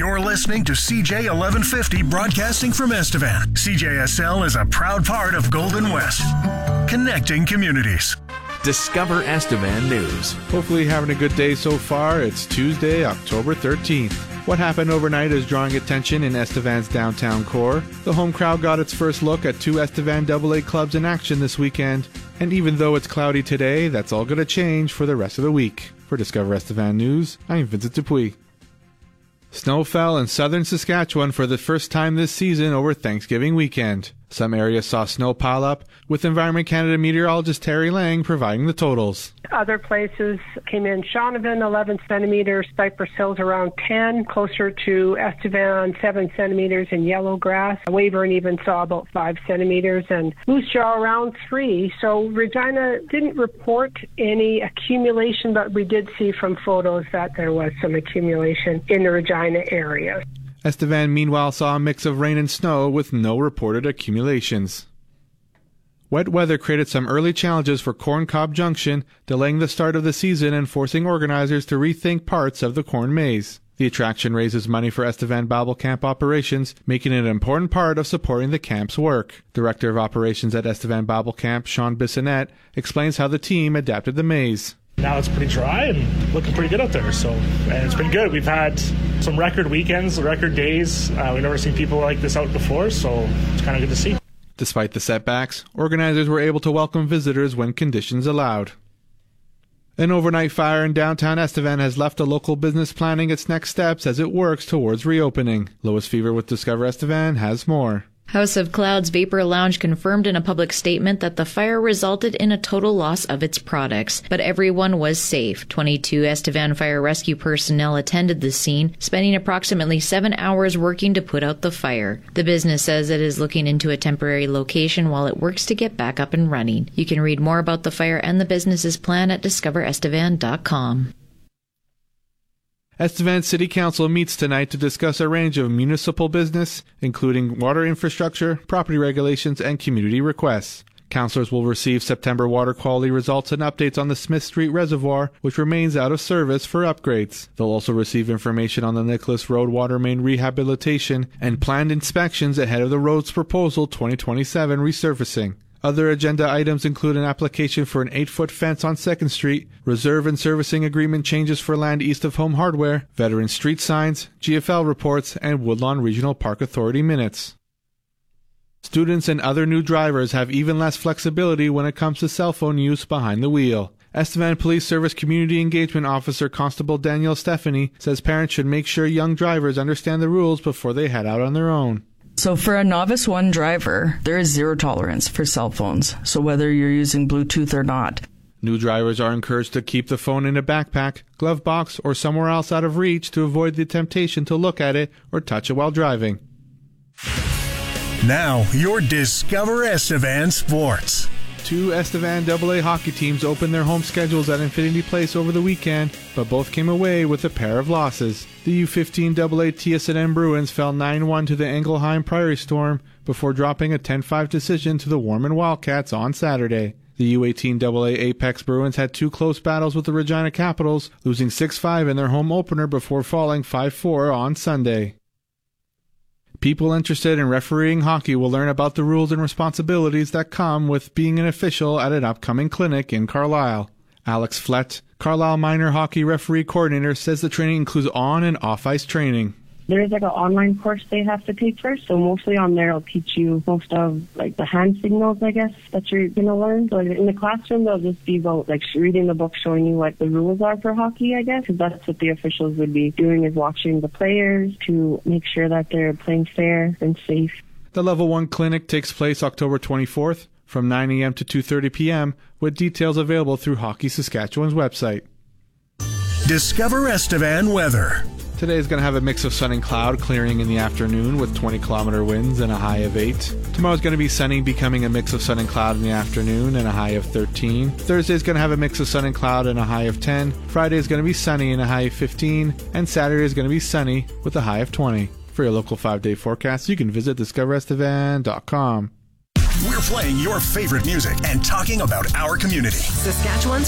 You're listening to CJ 1150 broadcasting from Estevan. CJSL is a proud part of Golden West, connecting communities. Discover Estevan News. Hopefully having a good day so far. It's Tuesday, October 13th. What happened overnight is drawing attention in Estevan's downtown core. The home crowd got its first look at two Estevan AA clubs in action this weekend. And even though it's cloudy today, that's all going to change for the rest of the week. For Discover Estevan News, I'm Vincent Dupuis. Snow fell in southern Saskatchewan for the first time this season over Thanksgiving weekend. Some areas saw snow pile up, with Environment Canada meteorologist Terry Lang providing the totals. Other places came in Shaunavon, 11 centimeters, Cypress Hills around 10, closer to Estevan, 7 centimeters, and Yellowgrass. Weyburn even saw about 5 centimeters, and Moose Jaw around 3. So Regina didn't report any accumulation, but we did see from photos that there was some accumulation in the Regina area. Estevan, meanwhile, saw a mix of rain and snow with no reported accumulations. Wet weather created some early challenges for Corn Cob Junction, delaying the start of the season and forcing organizers to rethink parts of the corn maze. The attraction raises money for Estevan Bible Camp operations, making it an important part of supporting the camp's work. Director of Operations at Estevan Bible Camp, Sean Bissonnette, explains how the team adapted the maze. Now it's pretty dry and looking pretty good out there, and it's been good. We've had some record weekends, record days. We've never seen people like this out before, so it's kind of good to see. Despite the setbacks, organizers were able to welcome visitors when conditions allowed. An overnight fire in downtown Estevan has left a local business planning its next steps as it works towards reopening. Lois Fever with Discover Estevan has more. House of Clouds Vapor Lounge confirmed in a public statement that the fire resulted in a total loss of its products, but everyone was safe. 22 Estevan fire rescue personnel attended the scene, spending approximately 7 hours working to put out the fire. The business says it is looking into a temporary location while it works to get back up and running. You can read more about the fire and the business's plan at discoverestevan.com. Estevan City Council meets tonight to discuss a range of municipal business, including water infrastructure, property regulations, and community requests. Councillors will receive September water quality results and updates on the Smith Street Reservoir, which remains out of service for upgrades. They'll also receive information on the Nicholas Road water main rehabilitation and planned inspections ahead of the road's proposal 2027 resurfacing. Other agenda items include an application for an 8-foot fence on 2nd Street, reserve and servicing agreement changes for land east of Home Hardware, veteran street signs, GFL reports, and Woodlawn Regional Park Authority minutes. Students and other new drivers have even less flexibility when it comes to cell phone use behind the wheel. Estevan Police Service Community Engagement Officer Constable Danielle Stephanie says parents should make sure young drivers understand the rules before they head out on their own. So for a Novice 1 driver, there is zero tolerance for cell phones, so whether you're using Bluetooth or not. New drivers are encouraged to keep the phone in a backpack, glove box, or somewhere else out of reach to avoid the temptation to look at it or touch it while driving. Now, your Discover Estevan Sports. Two Estevan AA hockey teams opened their home schedules at Infinity Place over the weekend, but both came away with a pair of losses. The U15 AA TSN Bruins fell 9-1 to the Engelheim Prairie Storm before dropping a 10-5 decision to the Warman Wildcats on Saturday. The U18 AA Apex Bruins had two close battles with the Regina Capitals, losing 6-5 in their home opener before falling 5-4 on Sunday. People interested in refereeing hockey will learn about the rules and responsibilities that come with being an official at an upcoming clinic in Carlisle. Alex Flett, Carlisle Minor Hockey Referee Coordinator, says the training includes on- and off-ice training. There's an online course they have to take first, so mostly on there I'll teach you most of the hand signals, I guess, that you're going to learn. So in the classroom they'll just be about reading the book, showing you what the rules are for hockey, I guess, because that's what the officials would be doing, is watching the players to make sure that they're playing fair and safe. The Level 1 clinic takes place October 24th from 9 a.m. to 2:30 p.m. with details available through Hockey Saskatchewan's website. Discover Estevan weather. Today is going to have a mix of sun and cloud, clearing in the afternoon with 20-kilometer winds and a high of 8. Tomorrow is going to be sunny, becoming a mix of sun and cloud in the afternoon and a high of 13. Thursday is going to have a mix of sun and cloud and a high of 10. Friday is going to be sunny and a high of 15. And Saturday is going to be sunny with a high of 20. For your local 5-day forecast, you can visit discoverestevan.com. We're playing your favorite music and talking about our community. Saskatchewan's